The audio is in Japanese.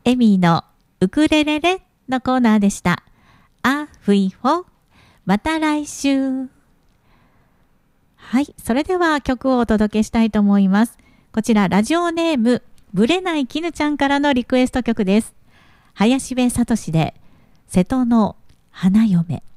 エミーのウクレレレのコーナーでした。あふいほ。また来週。はい、それでは曲をお届けしたいと思います。こちらラジオネームぶれないきぬちゃんからのリクエスト曲です。林部聡で瀬戸の花嫁。